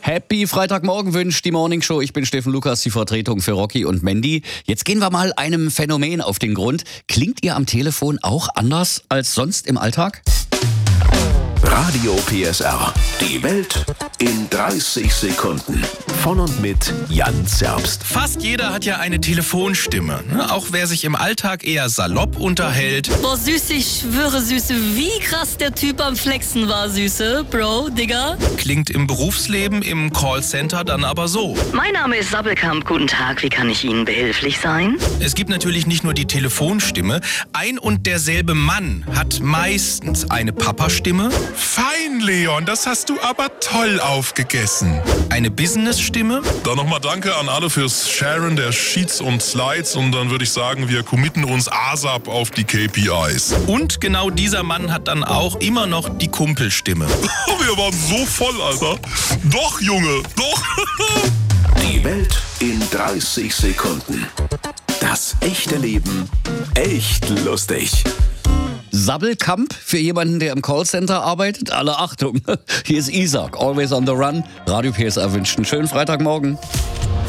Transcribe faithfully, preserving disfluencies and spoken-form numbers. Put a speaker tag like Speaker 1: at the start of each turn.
Speaker 1: Happy Freitagmorgen wünscht die Morning Show. Ich bin Steffen Lukas, die Vertretung für Rocky und Mandy. Jetzt gehen wir mal einem Phänomen auf den Grund. Klingt ihr am Telefon auch anders als sonst im Alltag?
Speaker 2: Radio P S R. Die Welt in dreißig Sekunden. Von und mit Jan Zerbst.
Speaker 3: Fast jeder hat ja eine Telefonstimme. Auch wer sich im Alltag eher salopp unterhält.
Speaker 4: Boah, Süße, ich schwöre, Süße, wie krass der Typ am Flexen war, Süße. Bro, Digga.
Speaker 3: Klingt im Berufsleben, im Callcenter dann aber so.
Speaker 5: Mein Name ist Sabbelkamp. Guten Tag, wie kann ich Ihnen behilflich sein?
Speaker 3: Es gibt natürlich nicht nur die Telefonstimme. Ein und derselbe Mann hat meistens eine Papastimme.
Speaker 6: Fein, Leon, das hast du aber toll aufgegessen.
Speaker 3: Eine Business-Stimme.
Speaker 6: Dann nochmal danke an alle fürs Sharen der Sheets und Slides und dann würde ich sagen, wir committen uns ASAP auf die K P Is.
Speaker 3: Und genau dieser Mann hat dann auch immer noch die Kumpelstimme.
Speaker 6: Wir waren so voll, Alter. Doch, Junge, doch.
Speaker 2: Die Welt in dreißig Sekunden. Das echte Leben echt lustig.
Speaker 1: Sabbelkamp für jemanden, der im Callcenter arbeitet? Alle Achtung, hier ist Isaac, Always on the Run. Radio P S R wünscht einen schönen Freitagmorgen.